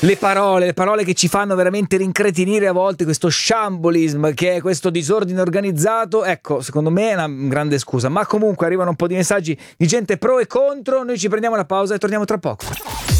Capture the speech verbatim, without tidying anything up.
Le parole, le parole che ci fanno veramente rincretinire a volte, questo sciambolism che è questo disordine organizzato, ecco, secondo me è una grande scusa, ma comunque arrivano un po' di messaggi di gente pro e contro, noi ci prendiamo la pausa e torniamo tra poco.